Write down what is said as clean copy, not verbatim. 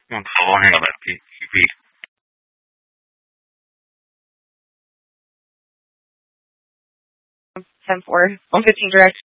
Hello, hang on a minute. Repeat. 10-4, 115 direct.